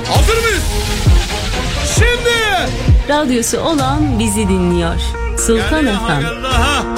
Hazır mıyız? Şimdi. Radyosu olan bizi dinliyor. Sultan FM.